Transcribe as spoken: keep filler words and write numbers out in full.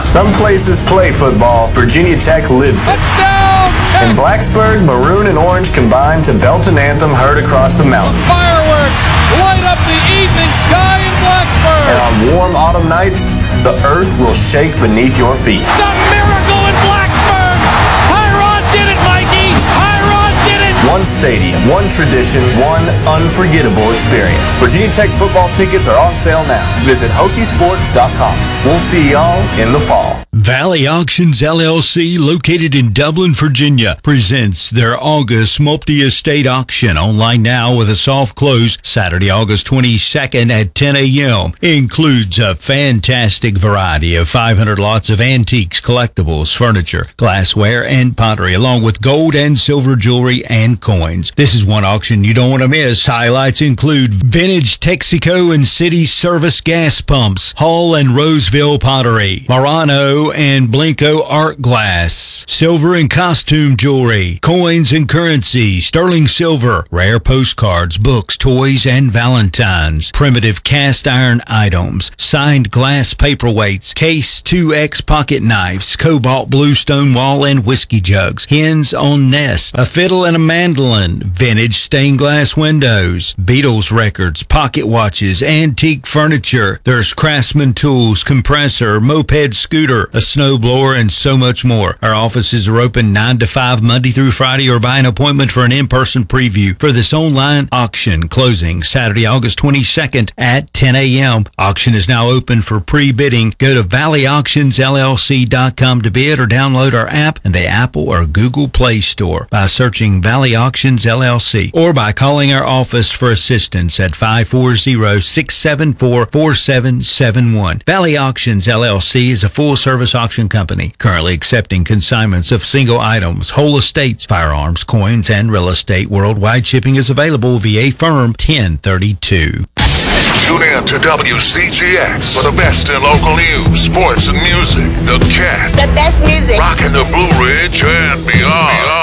Some places play football. Virginia Tech lives it. Touchdown! In Blacksburg, maroon and orange combine to belt an anthem heard across the mountains. Fireworks light up the evening sky in Blacksburg. And on warm autumn nights, the earth will shake beneath your feet. It's a miracle in Blacksburg. Tyrod did it, Mikey. Tyrod did it. One stadium, one tradition, one unforgettable experience. Virginia Tech football tickets are on sale now. Visit Hokie Sports dot com. We'll see y'all in the fall. Valley Auctions L L C, located in Dublin, Virginia, presents their August multi-estate auction, online now with a soft close Saturday, August twenty-second at ten a.m. Includes a fantastic variety of five hundred lots of antiques, collectibles, furniture, glassware, and pottery, along with gold and silver jewelry and coins. This is one auction you don't want to miss. Highlights include vintage Texaco and City Service gas pumps, Hall and Roseville pottery, Murano and Blinko art glass, silver and costume jewelry, coins and currency, sterling silver, rare postcards, books, toys, and valentines, primitive cast iron items, signed glass paperweights, Case two X pocket knives, cobalt blue stonewall and whiskey jugs, hens on nests, a fiddle and a mandolin, vintage stained glass windows, Beatles records, pocket watches, antique furniture. There's Craftsman tools, compressor, moped scooter, a snowblower, and so much more. Our offices are open nine to five Monday through Friday, or by an appointment for an in-person preview for this online auction, closing Saturday, August twenty-second at ten a.m. Auction is now open for pre-bidding. Go to valley auctions l l c dot com to bid, or download our app in the Apple or Google Play Store by searching Valley Auctions L L C, or by calling our office for assistance at five four zero, six seven four, four seven seven one. Valley Auctions L L C is a full-service auction company currently accepting consignments of single items, whole estates, firearms, coins, and real estate. Worldwide shipping is available via Firm ten thirty-two. Tune in to W C G X for the best in local news, sports, and music. The Cat. The best music. Rocking the Blue Ridge and beyond. beyond.